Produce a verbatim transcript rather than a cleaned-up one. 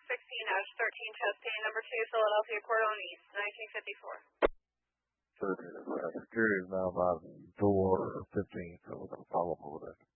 sixteen dash thirteen, Chastain, number two, Philadelphia, Cordon East, nineteen fifty-four. So, uh, security is now about four fifteen, so we're going to follow up over there.